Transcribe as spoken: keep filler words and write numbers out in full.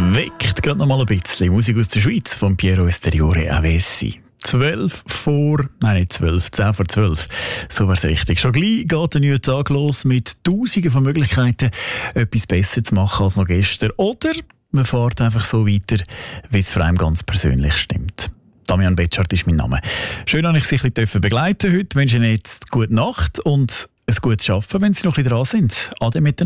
weckt gerade noch mal ein bisschen Musik aus der Schweiz von Piero Esteriore Avessi. zwölf vor, nein nicht zwölf, zehn vor zwölf. So wär's richtig. Schon gleich geht der neue Tag los mit tausenden von Möglichkeiten, etwas besser zu machen als noch gestern. Oder man fährt einfach so weiter, wie es für einen ganz persönlich stimmt. Damian Betschart ist mein Name. Schön, dass ich Sie ein bisschen begleiten durfte. Ich wünsche Ihnen jetzt gute Nacht und ein gutes Arbeiten, wenn Sie noch ein bisschen dran sind. Ade miteinander.